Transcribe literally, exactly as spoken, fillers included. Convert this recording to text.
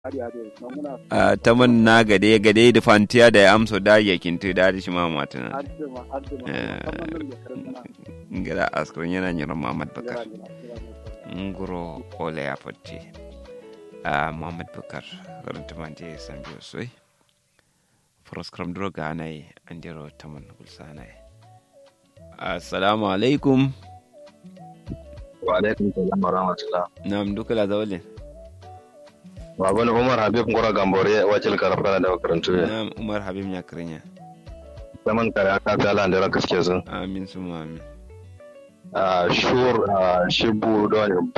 a taman na gade gade da fantiya da ya amso da yakin to da shi ma matuna ngara askrin yana nyiro Muhammad Bakar nguro ole ya fatti a Muhammad Bakar rantumante san biyo soi proskram droga nai andiro taman gulsana assalamu alaikum wa alaikum salam wa rahmatullah nam dukala zawle Baban Umar Habib Ngora Gambore wacil karafana da makarantu ya. Na'am Umar Habib ya krinya. Zaman kare aka fi Allah da raka suke sun. Amin suma amin. Ah shur shibu don